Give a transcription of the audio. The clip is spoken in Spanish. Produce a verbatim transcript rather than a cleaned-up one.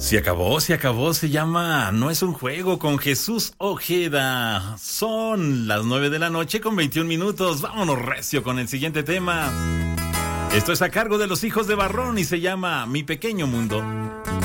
Se acabó, se acabó, se llama No es un juego con Jesús Ojeda. Son las nueve de la noche con veintiún minutos. Vámonos recio con el siguiente tema. Esto es a cargo de los hijos de Barrón y se llama Mi Pequeño Mundo.